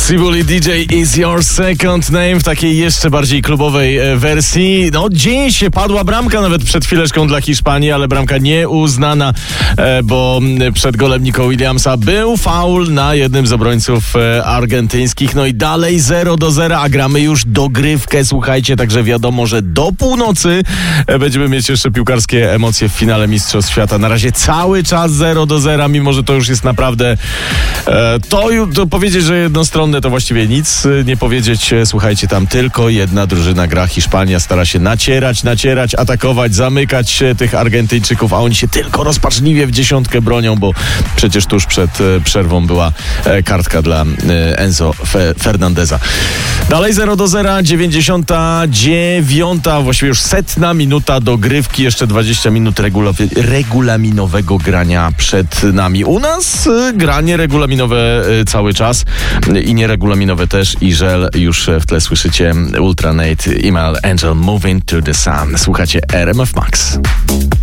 Sibuli DJ Is Your Second Name w takiej jeszcze bardziej klubowej wersji. No, dzieje się, padła bramka nawet przed chwileczką dla Hiszpanii, ale bramka nieuznana, bo przed golem Nico Williamsa był faul na jednym z obrońców argentyńskich. No i dalej 0-0, a gramy już dogrywkę, słuchajcie, także wiadomo, że do północy będziemy mieć jeszcze piłkarskie emocje w finale Mistrzostw Świata. Na razie cały czas 0-0, mimo że to już jest naprawdę to powiedzieć, że jednostronne to właściwie nic nie powiedzieć. Słuchajcie, tam tylko jedna drużyna gra. Hiszpania stara się nacierać, atakować, zamykać tych Argentyńczyków, a oni się tylko rozpaczliwie w dziesiątkę bronią, bo przecież tuż przed przerwą była kartka dla Enzo Fernandeza. Dalej 0-0, 99, właściwie już 100 minuta dogrywki, jeszcze 20 minut regulaminowego grania przed nami. U nas granie regulaminowe cały czas i nieregulaminowe też, i żel już w tle słyszycie Ultranate, Email Angel, Moving to the Sun. Słuchacie RMF Max.